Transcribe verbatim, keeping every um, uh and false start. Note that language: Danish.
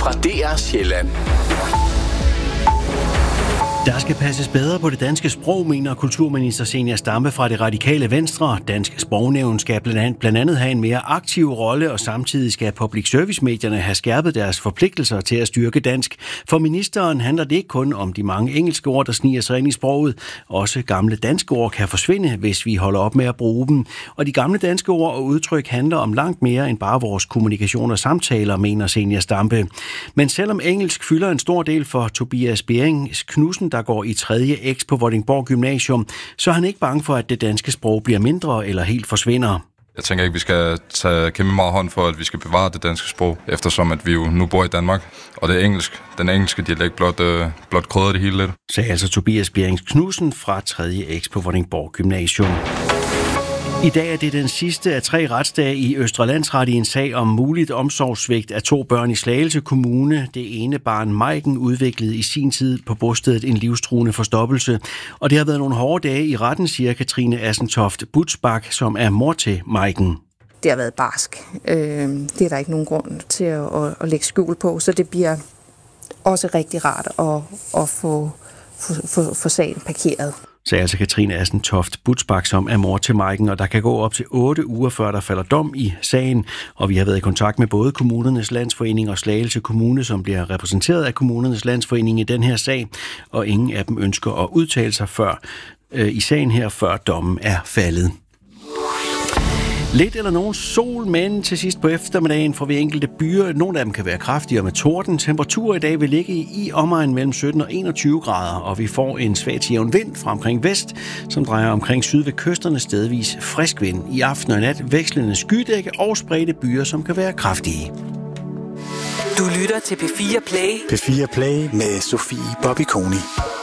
fra D R Sjælland. Der skal passes bedre på det danske sprog, mener kulturminister Zenia Stampe fra Det Radikale Venstre. Dansk Sprognævn skal blandt andet have en mere aktiv rolle, og samtidig skal public service-medierne have skærpet deres forpligtelser til at styrke dansk. For ministeren handler det ikke kun om de mange engelske ord, der sniger sig ind i sproget. Også gamle danske ord kan forsvinde, hvis vi holder op med at bruge dem. Og de gamle danske ord og udtryk handler om langt mere end bare vores kommunikation og samtaler, mener Zenia Stampe. Men selvom engelsk fylder en stor del for Tobias Bering Knudsen, der går i tredje X på Vordingborg Gymnasium, så er han ikke bange for, at det danske sprog bliver mindre eller helt forsvinder. Jeg tænker ikke, vi skal tage kæmpe meget hånd for, at vi skal bevare det danske sprog, eftersom at vi jo nu bor i Danmark, og det er engelsk. Den engelske dialekt blot, øh, blot krydder det hele lidt. Sagde altså Tobias Bering Knudsen fra tredje X på Vordingborg Gymnasium. I dag er det den sidste af tre retsdage i Østre Landsret i en sag om muligt omsorgssvigt af to børn i Slagelse Kommune. Det ene barn, Maiken, udviklede i sin tid på bostedet en livstruende forstoppelse. Og det har været nogle hårde dage i retten, siger Katrine Assentoft Butzbach, som er mor til Maiken. Det har været barsk. Det er der ikke nogen grund til at, at lægge skjul på, så det bliver også rigtig rart at, at få, få, få sagen parkeret. Sagde altså Katrine Assentoft Butzbach, som er mor til Maiken, og der kan gå op til otte uger, før der falder dom i sagen. Og vi har været i kontakt med både Kommunernes Landsforening og Slagelse Kommune, som bliver repræsenteret af Kommunernes Landsforening i den her sag, og ingen af dem ønsker at udtale sig før, øh, i sagen her, før dommen er faldet. Lidt eller nogen sol, men til sidst på eftermiddagen får vi enkelte byer. Nogle af dem kan være kraftigere med torden. Temperaturer i dag vil ligge i omegn mellem sytten og enogtyve grader, og vi får en svag til jævn vind fra omkring vest, som drejer omkring syd ved kysterne, stedvis frisk vind. I aften og nat vekslende skydække og spredte byer, som kan være kraftige. Du lytter til P fire Play. P fire Play med Sofie Bobby Koni.